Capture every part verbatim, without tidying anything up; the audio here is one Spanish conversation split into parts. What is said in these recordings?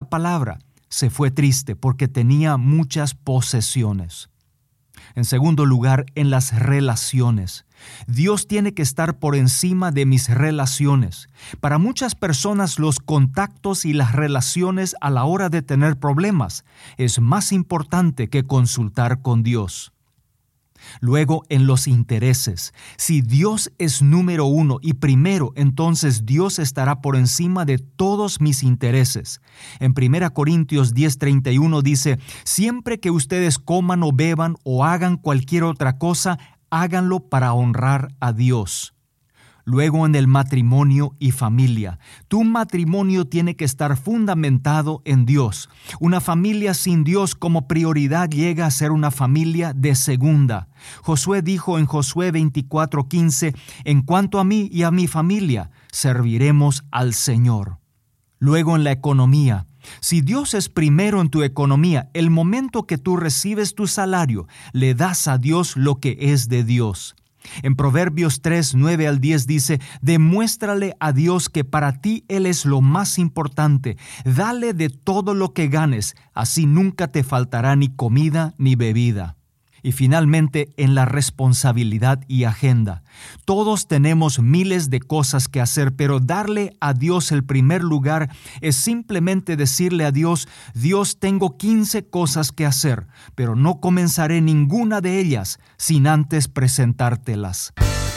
palabra, se fue triste porque tenía muchas posesiones. En segundo lugar, en las relaciones. Dios tiene que estar por encima de mis relaciones. Para muchas personas, los contactos y las relaciones a la hora de tener problemas es más importante que consultar con Dios. Luego, en los intereses. Si Dios es número uno y primero, entonces Dios estará por encima de todos mis intereses. En primera Corintios diez treinta y uno dice, siempre que ustedes coman o beban o hagan cualquier otra cosa, háganlo para honrar a Dios. Luego, en el matrimonio y familia. Tu matrimonio tiene que estar fundamentado en Dios. Una familia sin Dios como prioridad llega a ser una familia de segunda. Josué dijo en Josué veinticuatro quince, en cuanto a mí y a mi familia, serviremos al Señor. Luego, en la economía. Si Dios es primero en tu economía, el momento que tú recibes tu salario, le das a Dios lo que es de Dios. En Proverbios tres, nueve al diez dice, demuéstrale a Dios que para ti Él es lo más importante. Dale de todo lo que ganes, así nunca te faltará ni comida ni bebida. Y finalmente, en la responsabilidad y agenda. Todos tenemos miles de cosas que hacer, pero darle a Dios el primer lugar es simplemente decirle a Dios, Dios, tengo quince cosas que hacer, pero no comenzaré ninguna de ellas sin antes presentártelas.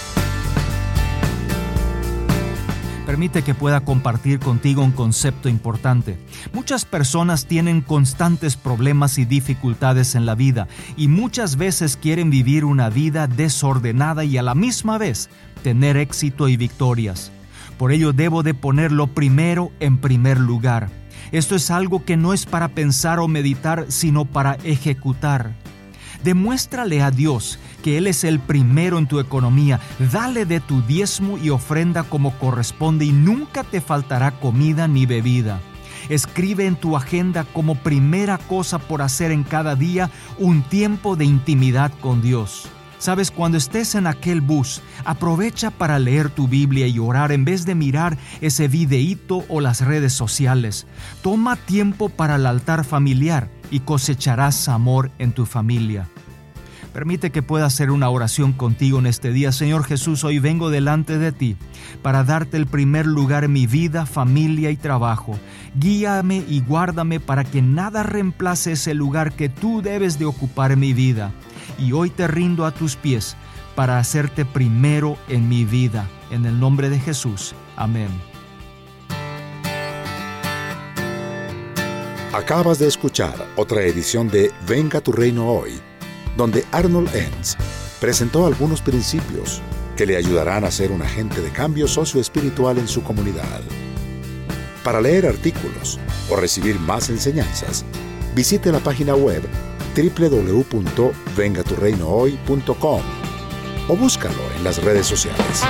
Permite que pueda compartir contigo un concepto importante. Muchas personas tienen constantes problemas y dificultades en la vida y muchas veces quieren vivir una vida desordenada y a la misma vez tener éxito y victorias. Por ello debo de ponerlo primero en primer lugar. Esto es algo que no es para pensar o meditar, sino para ejecutar. Demuéstrale a Dios que Él es el primero en tu economía. Dale de tu diezmo y ofrenda como corresponde y nunca te faltará comida ni bebida. Escribe en tu agenda como primera cosa por hacer en cada día un tiempo de intimidad con Dios. Sabes, cuando estés en aquel bus, aprovecha para leer tu Biblia y orar en vez de mirar ese videíto o las redes sociales. Toma tiempo para el altar familiar y cosecharás amor en tu familia. Permite que pueda hacer una oración contigo en este día. Señor Jesús, hoy vengo delante de ti para darte el primer lugar en mi vida, familia y trabajo. Guíame y guárdame para que nada reemplace ese lugar que tú debes de ocupar en mi vida. Y hoy te rindo a tus pies para hacerte primero en mi vida. En el nombre de Jesús. Amén. Acabas de escuchar otra edición de Venga tu Reino Hoy, donde Arnold Enns presentó algunos principios que le ayudarán a ser un agente de cambio socioespiritual en su comunidad. Para leer artículos o recibir más enseñanzas, visite la página web doble u doble u doble u punto venga tu reino hoy punto com o búscalo en las redes sociales.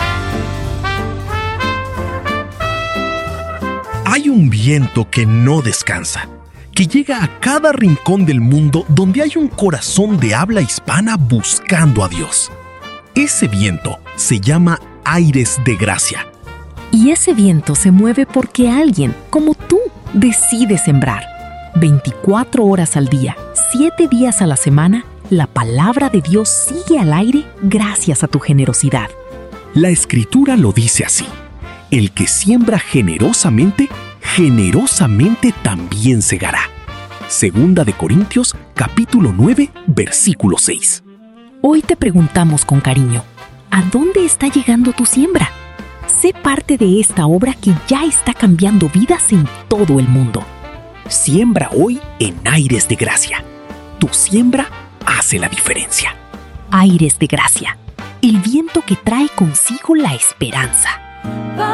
Hay un viento que no descansa, que llega a cada rincón del mundo donde hay un corazón de habla hispana buscando a Dios. Ese viento se llama Aires de Gracia. Y ese viento se mueve porque alguien, como tú, decide sembrar. veinticuatro horas al día, siete días a la semana, la palabra de Dios sigue al aire gracias a tu generosidad. La Escritura lo dice así: el que siembra generosamente, generosamente también segará. Segunda de Corintios, capítulo nueve, versículo seis. Hoy te preguntamos con cariño, ¿a dónde está llegando tu siembra? Sé parte de esta obra que ya está cambiando vidas en todo el mundo. Siembra hoy en Aires de Gracia. Tu siembra hace la diferencia. Aires de Gracia, el viento que trae consigo la esperanza.